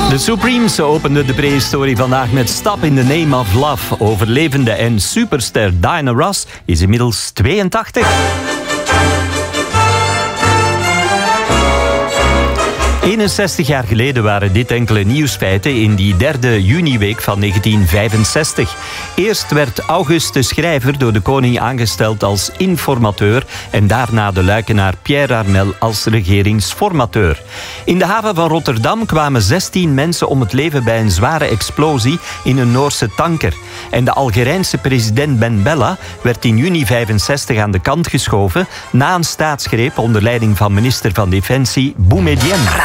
De Supremes openden de prehistorie vandaag met Stop in the Name of Love. Overlevende en superster Diana Ross is inmiddels 82. 61 jaar geleden waren dit enkele nieuwsfeiten in die 3e juniweek van 1965. Eerst werd August de Schrijver door de koning aangesteld als informateur en daarna de Luikenaar Pierre Armel als regeringsformateur. In de haven van Rotterdam kwamen 16 mensen om het leven bij een zware explosie in een Noorse tanker. En de Algerijnse president Ben Bella werd in juni 65 aan de kant geschoven na een staatsgreep onder leiding van minister van Defensie Boumedienne.